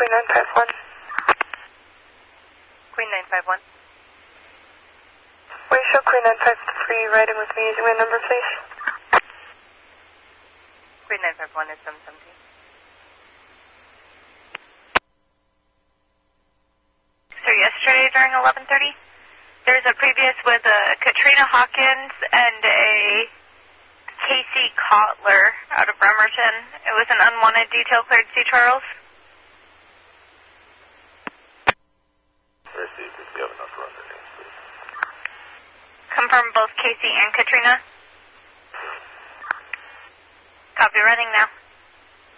Queen 951. Queen 951. We show Queen 953 riding with me using my number, please. Queen 951 is 717. So yesterday during 11:30, there's a previous with Katrina Hawkins and a Casey Kotler out of Bremerton. It was an unwanted detail cleared C. Charles. Received. If you have enough run names, please. Confirm both Casey and Katrina. Copy, running now.